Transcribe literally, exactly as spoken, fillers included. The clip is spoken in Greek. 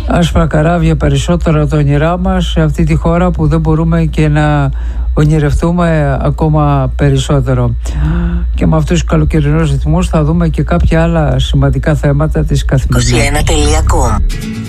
άσπρα καράβια περισσότερα τα όνειρά μας σε αυτή τη χώρα που δεν μπορούμε και να ονειρευτούμε ακόμα περισσότερο. Και με αυτούς τους καλοκαιρινούς ρυθμούς θα δούμε και κάποια άλλα σημαντικά θέματα της καθημερινότητας. είκοσι ένα τελεία κομ